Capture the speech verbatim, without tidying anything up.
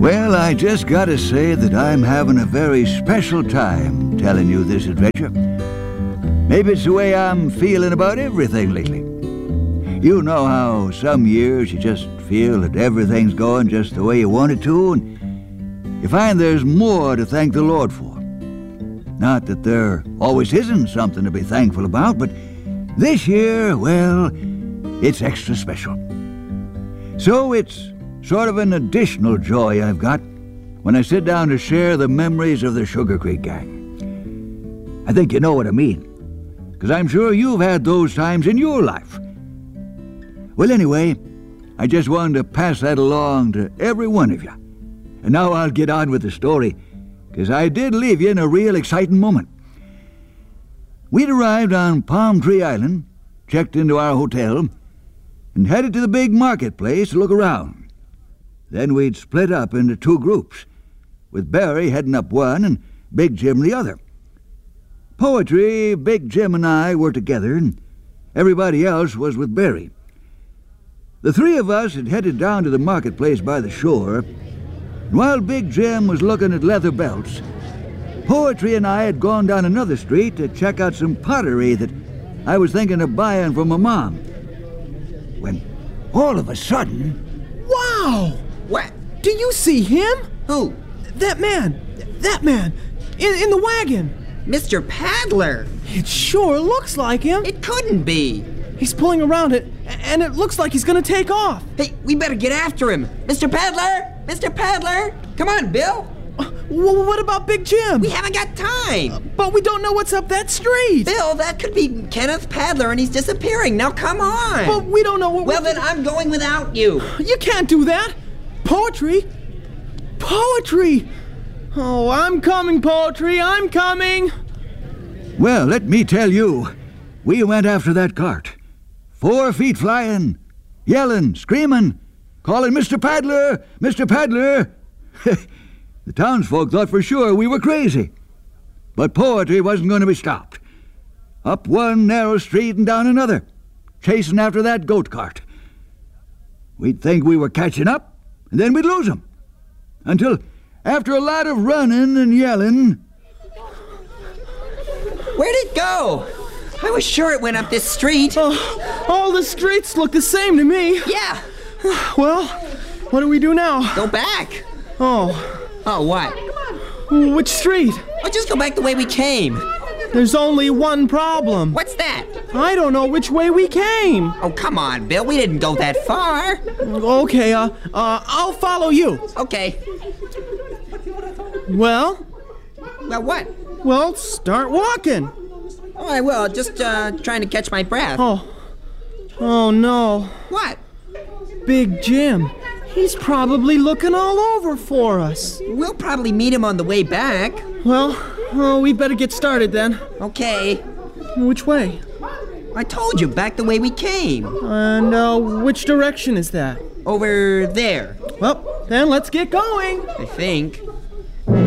Well, I just gotta say that I'm having a very special time telling you this adventure. Maybe it's the way I'm feeling about everything lately. You know how some years you just feel that everything's going just the way you want it to, and you find there's more to thank the Lord for. Not that there always isn't something to be thankful about, but this year, well, it's extra special. So it's sort of an additional joy I've got when I sit down to share the memories of the Sugar Creek Gang. I think you know what I mean, because I'm sure you've had those times in your life. Well, anyway, I just wanted to pass that along to every one of you. And now I'll get on with the story, because I did leave you in a real exciting moment. We'd arrived on Palm Tree Island, checked into our hotel, and headed to the big marketplace to look around. Then we'd split up into two groups, with Barry heading up one and Big Jim the other. Poetry, Big Jim and I were together, and everybody else was with Barry. The three of us had headed down to the marketplace by the shore, and while Big Jim was looking at leather belts, Poetry and I had gone down another street to check out some pottery that I was thinking of buying for my mom. When all of a sudden... Wow! What? Do you see him? Who? That man. That man. In, in the wagon. Mister Paddler. It sure looks like him. It couldn't be. He's pulling around it, and it looks like he's gonna take off. Hey, we better get after him. Mister Paddler! Mister Paddler! Come on, Bill. Uh, well, what about Big Jim? We haven't got time. Uh, but we don't know what's up that street. Bill, that could be Kenneth Paddler, and he's disappearing. Now, come on. But we don't know what... Well, then I'm going without you. You can't do that. Poetry? Poetry! Oh, I'm coming, Poetry. I'm coming. Well, let me tell you, we went after that cart. Four feet flying, yelling, screaming, calling Mister Paddler, Mister Paddler. The townsfolk thought for sure we were crazy. But Poetry wasn't going to be stopped. Up one narrow street and down another, chasing after that goat cart. We'd think we were catching up, and then we'd lose him. Until, after a lot of running and yelling... Where'd it go? I was sure it went up this street. Oh, all the streets look the same to me. Yeah. Well, what do we do now? Go back. Oh. Oh, what? Which street? Oh, just go back the way we came. There's only one problem. What's that? I don't know which way we came. Oh, come on, Bill. We didn't go that far. Okay, uh, uh, I'll follow you. Okay. Well? Well, what? Well, start walking. Oh, I will. Just, uh, trying to catch my breath. Oh. Oh, no. What? Big Jim. He's probably looking all over for us. We'll probably meet him on the way back. Well, oh, we better get started then. Okay. Which way? I told you, back the way we came. And, uh, which direction is that? Over there. Well, then let's get going. I think.